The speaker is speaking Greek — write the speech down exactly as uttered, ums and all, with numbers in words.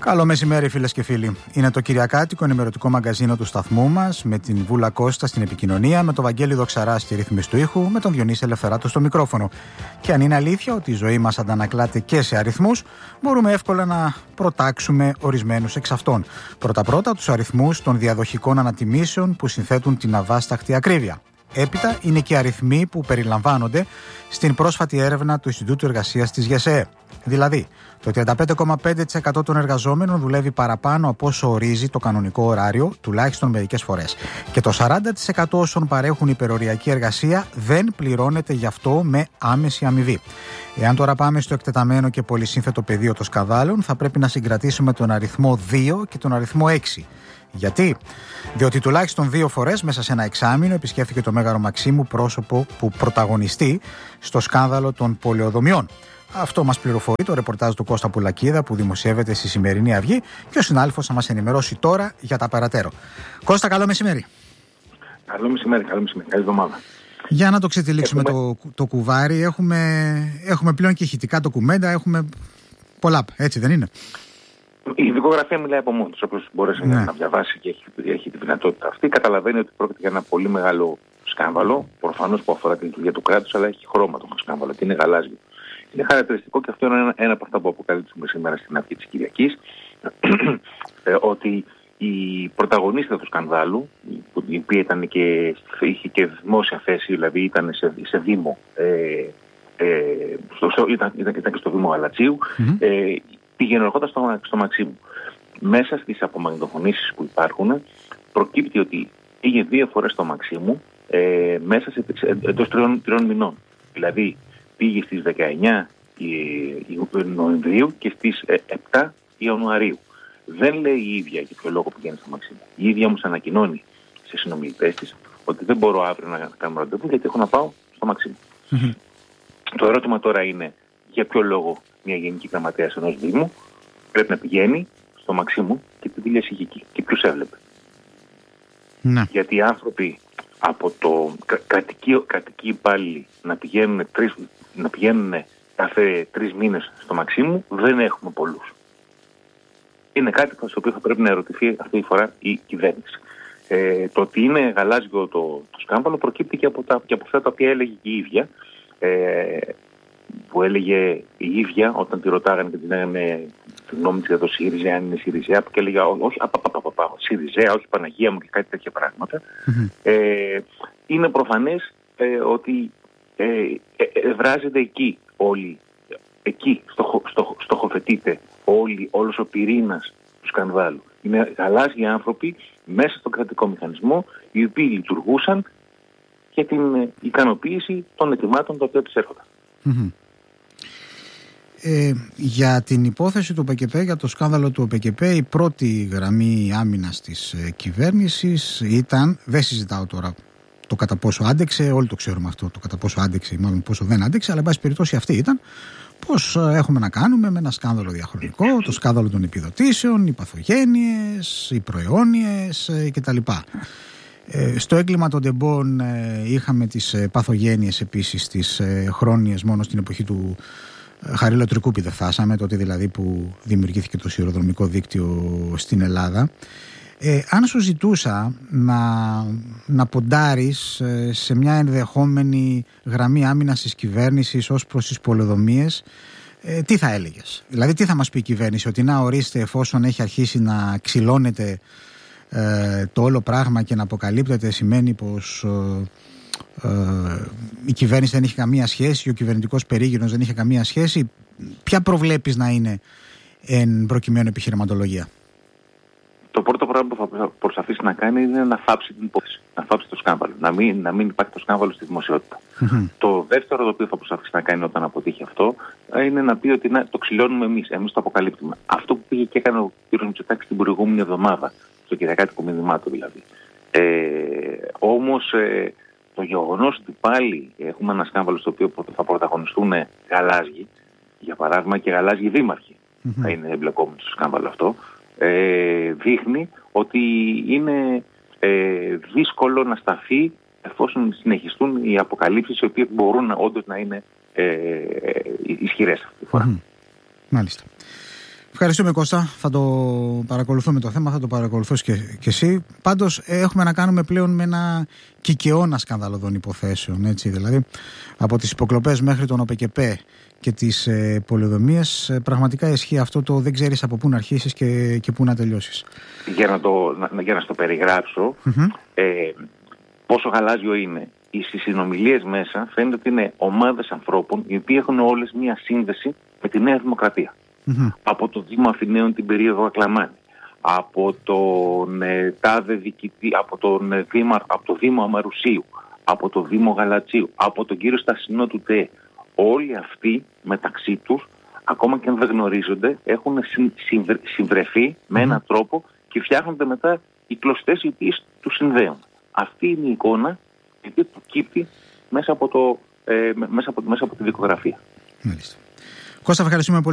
Καλό μεσημέρι, φίλες και φίλοι. Είναι το Κυριακάτικο ενημερωτικό μαγκαζίνο του σταθμού μας, με την Βούλα Κώστα στην επικοινωνία, με τον Βαγγέλη Δοξαρά στη ρύθμιση του ήχου, με τον Διονύση Ελευθεράτο στο μικρόφωνο. Και αν είναι αλήθεια ότι η ζωή μας αντανακλάται και σε αριθμούς, μπορούμε εύκολα να προτάξουμε ορισμένους εξ αυτών. Πρώτα-πρώτα, τους αριθμούς των διαδοχικών ανατιμήσεων που συνθέτουν την αβάσταχτη ακρίβεια. Έπειτα είναι και οι αριθμοί που περιλαμβάνονται στην πρόσφατη έρευνα του Ινστιτούτου Εργασίας της ΓΕΣΕΕ. Δηλαδή, το τριάντα πέντε κόμμα πέντε τοις εκατό των εργαζόμενων δουλεύει παραπάνω από όσο ορίζει το κανονικό ωράριο, τουλάχιστον μερικές φορές. Και το σαράντα τοις εκατό όσων παρέχουν υπεροριακή εργασία δεν πληρώνεται γι' αυτό με άμεση αμοιβή. Εάν τώρα πάμε στο εκτεταμένο και πολυσύνθετο πεδίο των σκανδάλων, θα πρέπει να συγκρατήσουμε τον αριθμό δύο και τον αριθμό έξι. Γιατί? Διότι τουλάχιστον δύο φορές μέσα σε ένα εξάμηνο επισκέφθηκε το Μέγαρο Μαξίμου πρόσωπο που πρωταγωνιστεί στο σκάνδαλο των πολεοδομιών. Αυτό μας πληροφορεί το ρεπορτάζ του Κώστα Πουλακίδα που δημοσιεύεται στη Σημερινή Αυγή και ο συνάδελφος θα μας ενημερώσει τώρα για τα περαιτέρω. Κώστα, καλό μεσημέρι. Καλό μεσημέρι, καλό μεσημέρι, καλή εβδομάδα. Για να το ξετυλίξουμε έχουμε... το, το κουβάρι, έχουμε, έχουμε πλέον και ηχητικά ντοκουμέντα, έχουμε πολλά, έτσι δεν είναι? Η δικογραφία μιλάει από μόνο της, όποιος μπορέσει ναι. να διαβάσει και έχει, έχει τη δυνατότητα αυτή. Καταλαβαίνει ότι πρόκειται για ένα πολύ μεγάλο σκάνδαλο, προφανώς που αφορά την λειτουργία του κράτους, αλλά έχει χρώμα το σκάνδαλο και είναι γαλάζιο. Είναι χαρακτηριστικό και αυτό είναι ένα, ένα από αυτά που αποκαλύψουμε σήμερα στην Αυγή της Κυριακής, ε, ότι η πρωταγωνίστρια του σκανδάλου, η οποία ήταν και, είχε και δημόσια θέση, δηλαδή ήταν σε, σε δήμο, ε, ε, στο, στο, ήταν, ήταν, ήταν και στο δήμο Γαλατσίου, mm-hmm. ε, πήγαινε ερχόταν στο, στο Μαξίμου. Μέσα στις απομαγνητοφωνήσεις που υπάρχουν, προκύπτει ότι πήγε δύο φορές στο Μαξίμου ε, μέσα σε, εντός τριών, τριών μηνών. Δηλαδή, πήγε στις δεκαεννιά Νοεμβρίου και στις επτά Ιανουαρίου. Δεν λέει η ίδια για ποιο λόγο πηγαίνει στο Μαξίμου. Η ίδια όμως ανακοινώνει σε συνομιλητές της ότι δεν μπορώ αύριο να κάνουμε ραντεβού γιατί έχω να πάω στο Μαξίμου. Mm-hmm. Το ερώτημα τώρα είναι για ποιο λόγο μια γενική γραμματέας ενός Δήμου πρέπει να πηγαίνει στο Μαξίμου και τι δουλειές είχε εκεί και ποιους έβλεπε. Mm-hmm. Γιατί οι άνθρωποι από το κρατικοί, κρατικοί υπάλληλοι να πηγαίνουν, τρεις, να πηγαίνουν κάθε τρεις μήνες στο Μαξίμου δεν έχουμε πολλούς. Είναι κάτι στο οποίο θα πρέπει να ερωτηθεί αυτή τη φορά η κυβέρνηση. Ε, το ότι είναι γαλάζιο το, το σκάνδαλο προκύπτει και από, τα, και από αυτά τα οποία έλεγε η ίδια, ε, που έλεγε η ίδια όταν τη ρωτάγανε και την λέγανε τη γνώμη της για το ΣΥΡΙΖΑ, αν είναι ΣΥΡΙΖΑ, και έλεγε όχι, απαπαπαπαπα, ΣΥΡΙΖΑ, όχι Παναγία μου και κάτι τέτοια πράγματα. Mm-hmm. Ε, είναι προφανές ε, ότι ε, ε, ευράζεται εκεί όλοι, εκεί στοχο, στοχο, στοχοθετείται όλοι, όλος ο πυρήνας του σκανδάλου. Είναι γαλάζιοι άνθρωποι μέσα στον κρατικό μηχανισμό, οι οποίοι λειτουργούσαν για την ικανοποίηση των αιτημάτων τα οποία τους έρχονταν. Mm-hmm. Ε, για την υπόθεση του ΟΠΕΚΕΠΕ, για το σκάνδαλο του ΟΠΕΚΕΠΕ, η πρώτη γραμμή άμυνας της ε, κυβέρνησης ήταν, δεν συζητάω τώρα το κατά πόσο άντεξε, όλοι το ξέρουμε αυτό, το κατά πόσο άντεξε, μάλλον πόσο δεν άντεξε, αλλά εν πάση περιπτώσει αυτή ήταν, πως ε, έχουμε να κάνουμε με ένα σκάνδαλο διαχρονικό, το σκάνδαλο των επιδοτήσεων, οι παθογένειες, οι προαιώνιες ε, κτλ. Ε, στο έγκλημα των τεμπών ε, είχαμε τις ε, παθογένειες επίσης, τις ε, χρόνιες μόνο στην εποχή του Χαρίλαου Τρικούπη δεν φτάσαμε, τότε δηλαδή που δημιουργήθηκε το σιδηροδρομικό δίκτυο στην Ελλάδα. Ε, αν σου ζητούσα να, να ποντάρεις ε, σε μια ενδεχόμενη γραμμή άμυνας της κυβέρνησης ως προς τις πολεοδομίες, ε, τι θα έλεγες? Δηλαδή τι θα μας πει η κυβέρνηση? Ότι να ορίστε, εφόσον έχει αρχίσει να ξυλώνεται ε, το όλο πράγμα και να αποκαλύπτεται, σημαίνει πως ε, ε, η κυβέρνηση δεν είχε καμία σχέση, ο κυβερνητικός περίγυρος δεν είχε καμία σχέση. Ποια προβλέπεις να είναι εν προκειμένου επιχειρηματολογία? Το πρώτο πράγμα που θα προσπαθήσει να κάνει είναι να φάψει την υπόθεση, να φάψει το σκάνδαλο, να μην, να μην υπάρχει το σκάνδαλο στη δημοσιότητα. Mm-hmm. Το δεύτερο το οποίο θα προσπαθήσει να κάνει όταν αποτύχει αυτό είναι να πει ότι να, το ξυλώνουμε εμείς, εμείς το αποκαλύπτουμε. Αυτό που πήγε και έκανε ο κ. Μητσοτάκης την προηγούμενη εβδομάδα, στο Κυριακάτικο μήνυμά του δηλαδή. Ε, όμως ε, το γεγονός ότι πάλι έχουμε ένα σκάνδαλο στο οποίο θα πρωταγωνιστούν γαλάζιοι, για παράδειγμα και γαλάζιοι δήμαρχοι mm-hmm. θα είναι εμπλεκόμενοι στο σκάνδαλο αυτό, ε, δείχνει ότι είναι ε, δύσκολο να σταθεί εφόσον συνεχιστούν οι αποκαλύψεις οι οποίες μπορούν όντως να είναι ε, ισχυρές αυτή τη φορά. Mm-hmm. Μάλιστα. Ευχαριστούμε, Κώστα. Θα το παρακολουθούμε το θέμα, θα το παρακολουθείς και, και εσύ. Πάντως έχουμε να κάνουμε πλέον με ένα κικαιώνα σκανδαλωδών υποθέσεων. Έτσι, δηλαδή, από τις υποκλοπές μέχρι τον ΟΠΕΚΕΠΕ και τις ε, πολεοδομίες, ε, πραγματικά ισχύει αυτό το δεν ξέρεις από πού να αρχίσεις και, και πού να τελειώσεις. Για να το, να, για να στο περιγράψω, mm-hmm. ε, πόσο γαλάζιο είναι. Στις συνομιλίες μέσα φαίνεται ότι είναι ομάδες ανθρώπων οι οποίοι έχουν όλες μία σύνδεση με τη Νέα Δημοκρατία. Mm-hmm. Από το Δήμο Αθηναίων την περίοδο Ακλαμάνη, από τον ε, τάδε διοικητή, από τον ε, Δήμα, από το Δήμο Αμαρουσίου, από το Δήμο Γαλατσίου, από τον κύριο Στασινό του ΤΕ. Όλοι αυτοί μεταξύ τους, ακόμα και αν δεν γνωρίζονται, έχουν συμβρε, συμβρεθεί mm-hmm. με έναν τρόπο και φτιάχνονται μετά οι κλωστές οι οποίες τους συνδέουν. Αυτή είναι η εικόνα η οποία προκύπτει μέσα από, το, ε, μέσα από, μέσα από τη δικογραφία. Μάλιστα. Κώστα, ευχαριστούμε πολύ.